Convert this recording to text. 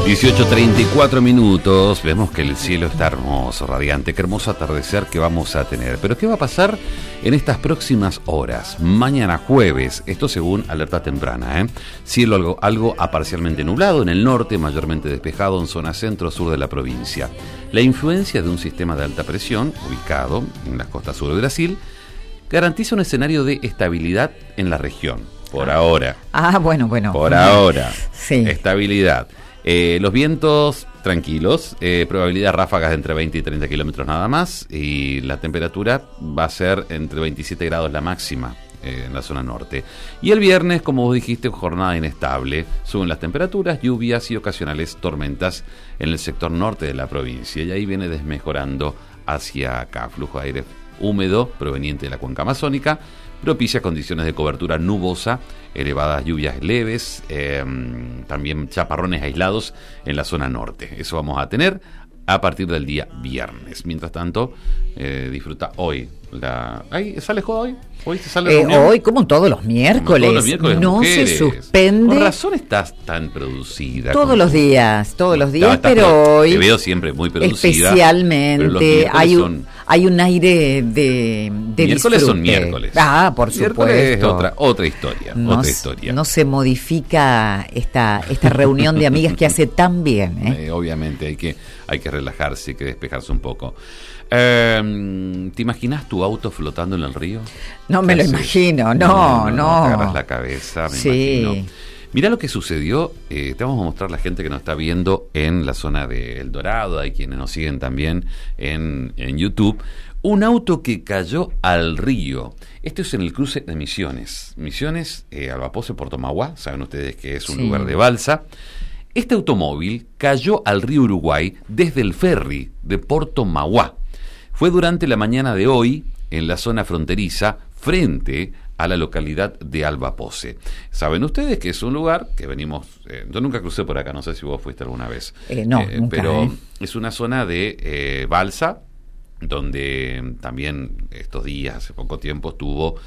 18:34. Vemos que el cielo está hermoso, radiante. Qué hermoso atardecer que vamos a tener. Pero ¿qué va a pasar en estas próximas horas? Mañana jueves, esto según alerta temprana, cielo algo parcialmente nublado en el norte, mayormente despejado en zona centro-sur de la provincia. La influencia de un sistema de alta presión, ubicado en las costas sur de Brasil, garantiza un escenario de estabilidad en la región. Por ahora. Bueno. Por ahora. Sí. Estabilidad. Los vientos tranquilos, probabilidad de ráfagas de entre 20 y 30 kilómetros nada más, y la temperatura va a ser entre 27 grados la máxima en la zona norte. Y el viernes, como vos dijiste, jornada inestable, suben las temperaturas, lluvias y ocasionales tormentas en el sector norte de la provincia, y ahí viene desmejorando hacia acá, flujo de aire húmedo proveniente de la cuenca amazónica, propicia condiciones de cobertura nubosa, elevadas lluvias leves, también chaparrones aislados en la zona norte. Eso vamos a tener a partir del día viernes. Mientras tanto, disfruta hoy. ¿Sale joda hoy? ¿Hoy se sale hoy, como todos los miércoles. Todos los miércoles no mujeres. Se suspende. Con razón estás tan producida. Todos los días, pero hoy. Te veo siempre muy producida. Especialmente hay un aire de miércoles disfrute. Son miércoles. Por supuesto. Es otra historia. No se modifica esta reunión de amigas que hace tan bien. Obviamente hay que relajarse, hay que despejarse un poco. ¿Te imaginas tu auto flotando en el río? No me lo imagino, no. Te agarras la cabeza, me imagino. Mirá lo que sucedió, te vamos a mostrar la gente que nos está viendo en la zona de El Dorado, hay quienes nos siguen también en YouTube. Un auto que cayó al río. Esto es en el cruce de Misiones. Misiones, Albapoce, Puerto Mauá, saben ustedes que es un lugar de balsa. Este automóvil cayó al río Uruguay desde el ferry de Puerto Mauá. Fue durante la mañana de hoy en la zona fronteriza frente a la localidad de Albapoce. Saben ustedes que es un lugar que venimos... yo nunca crucé por acá, no sé si vos fuiste alguna vez. No, nunca. Pero es una zona de balsa, donde también estos días, hace poco tiempo, estuvo